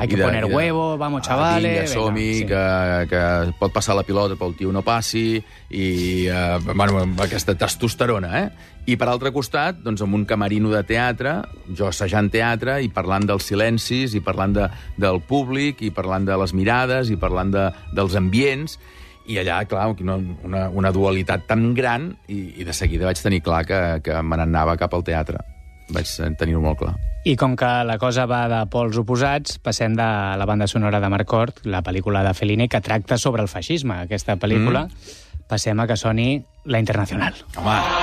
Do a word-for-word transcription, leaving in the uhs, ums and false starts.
Hay que poner huevo, vamos, chavales... Vinga, som-hi, sí. que, que pot passar la pilota, però el tio no passi, i, eh, bueno, amb aquesta testosterona, eh? I, per altre costat, doncs, amb un camerino de teatre, jo assajant teatre, i parlant dels silencis, i parlant de, del públic, i parlant de les mirades, i parlant de, dels ambients, i allà, clar, una, una, una dualitat tan gran, i, i de seguida vaig tenir clar que, que me n'anava cap al teatre. Vaig tenir-ho molt clar. I com que la cosa va de pols oposats, passem de la banda sonora de Marcord, la pel·lícula de Fellini, que tracta sobre el feixisme, aquesta pel·lícula, mm. passem a que soni La Internacional. Home...